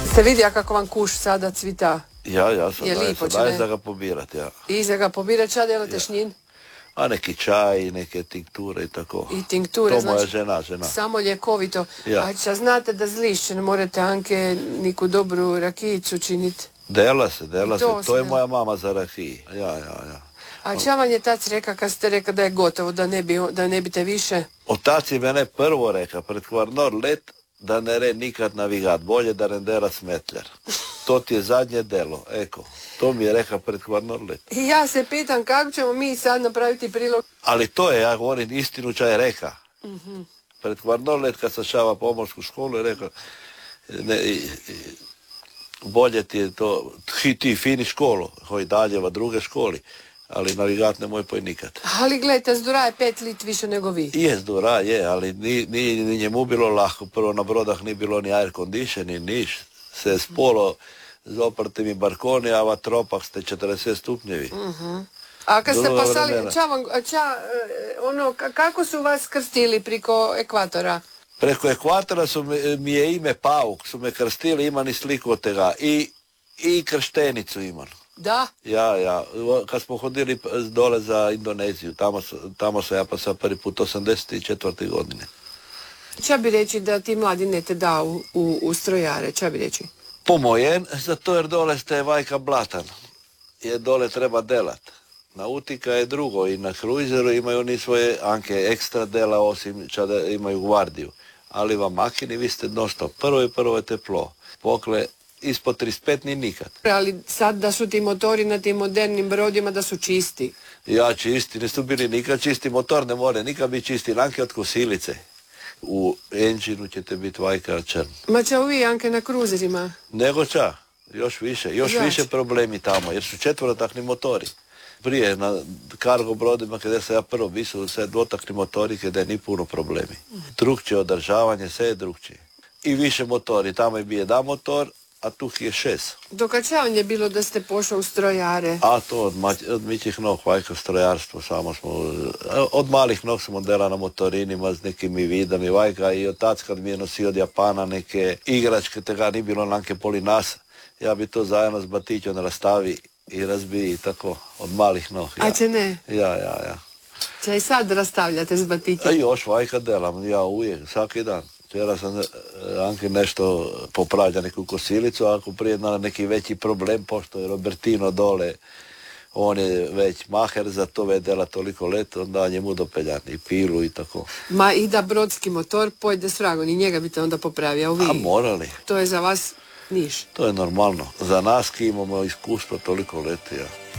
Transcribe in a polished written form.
Ste vidjeli kako vam kuš sada cvita? Ja sam daje za ga pobirat, ja. I za ga pobirat, šta delate s njim? A neki čaj, neke tinkture i tako. I tinkture, to znači, moja žena. Samo ljekovito. Ja. A šta znate da zlišće, ne morate Anke niku dobru rakijicu činiti? Dela se. To je moja mama za rakiji. Ja. A šta vam je tac reka kad ste rekao da je gotovo, da ne bite više? Otac je mene prvo reka, pred kvarnor let, da ne re nikad navigat, bolje da ne dera smetljar. To ti je zadnje delo, eko. To mi je reka pred kvarnor let. I ja se pitam kako ćemo mi sad napraviti prilog. Ali to je, ja govorim istinu ča je reka. Pred kvarnor let kad sam šava pomorsku školu je rekao, bolje ti je to, ti fini školu, hoj daljeva druge školi. Ali navigat ne moj poj nikad. Ali gledajte, Zdura je 5 lit više nego vi. Je, Zdura je, ali nije njemu bilo lahko. Prvo na brodah nije bilo ni air conditioning, niš. Se spolo zoprti mi barkoni, a v tropah ste 40 stupnjevi. A kad ste pasali, kako su vas krstili preko ekvatora? Preko ekvatora mi je ime Pauk, su me krstili, ima ni sliku od tega. I krštenicu imam. Da? Ja. Kad smo hodili dole za Indoneziju, tamo sam ja pa sam prvi put 84. godine. Ča bi reći da ti mladi ne te da u strojare, ča bi reći? Po mojem, zato jer dole ste vajka blatan. Jer dole treba delat. Nautika je drugo i na kruizeru imaju oni svoje Anke ekstra dela osim čada imaju gvardiju. Ali vam makini vi ste nošto. Prvo je teplo. Pokle ispod 35 ni nikad. Ali sad da su ti motori na tim modernim brodima da su čisti. Ja čisti, nisu bili nikad čisti, motor ne more nikad biti čisti, Anke od kosilice. U engine ćete biti vajka črn. Ma ča vi Anke na kruzerima? Nego ča, još više problemi tamo, jer su četvorotakni motori. Prije na kargo brodima kada sam ja prvo bio su sve dvotakni motori kada je ni puno problemi. Drugčije održavanje, sve je drugčije. I više motori, tamo je bio jedan motor, a tu je 6. Dokačavanje je bilo da ste pošao u strojare? A to od mićih nog, vajka strojarstvo, samo smo, od malih nog smo dela na motorinima s nekim vidami, vajka i otac kad mi je nosio od Japana neke igračke, tega ni bilo nanke poli nas, ja bi to zajedno s batićom rastavi i razbiji tako, od malih nog. Ja. A će ne? Ja. Če i sad rastavljate s batićom? A još vajka delam, ja uvijek, svaki dan. Včera sam Anke nešto popravlja neku kosilicu, a ako prije na neki veći problem, pošto je Robertino dole, on je već maher za to vedela toliko let, onda njemu dopeljan i pilu i tako. Ma i da brodski motor pojde s vragom i njega bi te onda popravljao vi. A morali. To je za vas niš. To je normalno. Za nas ki imamo iskustvo toliko leti, ja.